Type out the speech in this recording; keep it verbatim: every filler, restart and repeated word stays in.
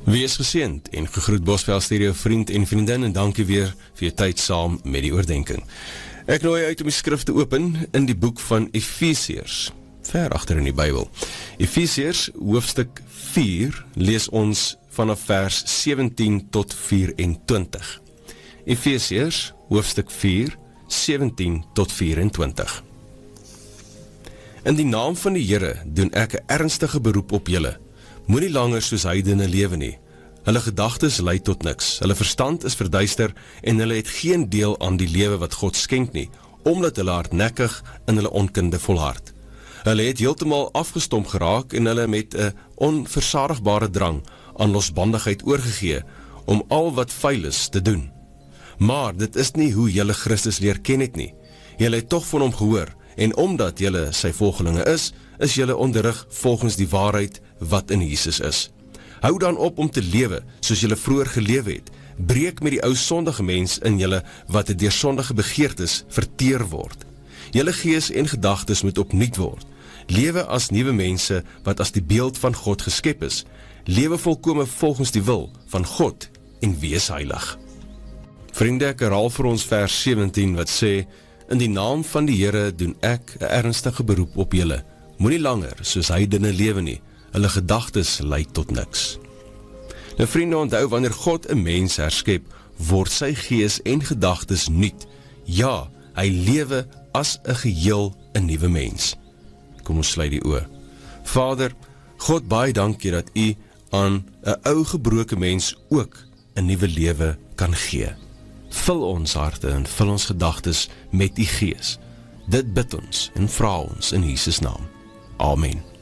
Wees geseënd en gegroet Bosveld Stereo vriend en vriendin en dankie weer vir jou tyd saam met die oordenking. Ek nooi uit om die skrif te open in die boek van Efesiërs, ver agter in die Bybel. Efesiërs hoofstuk vier lees ons vanaf vers sewentien tot vyf-en-twintig. Efesiërs hoofstuk vier, sewentien tot vyf-en-twintig. In die naam van die Here doen ek 'n ernstige beroep op julle. Moenie langer soos heidene lewe nie. Hulle gedagtes lei tot niks. Hulle verstand is verduister en hulle het geen deel aan die lewe wat God skenk nie, omdat hulle hardnekkig in hulle onkunde volhard. Hulle het heeltemal afgestomp geraak en hulle met 'n onversadigbare drang aan losbandigheid oorgegee om al wat vuil is te doen. Maar dit is nie hoe julle Christus leer ken het nie. Julle het tog van hom gehoor en omdat julle sy volgelinge is, is julle onderrig volgens die waarheid wat in Jesus is. Hou dan op om te lewe soos julle vroeër gelewe het. Breek met die ou sondige mens in julle wat deur sondige begeertes verteer word. Julle gees en gedagtes moet opnuut word. Lewe as nuwe mense wat as die beeld van God geskep is. Lewe volkome volgens die wil van God en wees heilig. Vriende, ek herhaal vir ons vers sewentien wat sê, in die naam van die Here doen ek 'n ernstige beroep op julle. Moenie langer soos heidene lewe nie. Hulle gedagtes lei tot niks. Nou vriende, onthou, wanneer God 'n mens herskep, word sy gees en gedagtes nuut. Ja, hy lewe as 'n geheel 'n nuwe mens. Kom ons sluit die oë. Vader, God, baie dankie dat U aan 'n ou gebroke mens ook 'n nuwe lewe kan gee. Vul ons harte en vul ons gedagtes met U gees. Dit bid ons en vra ons in Jesus naam. Amen.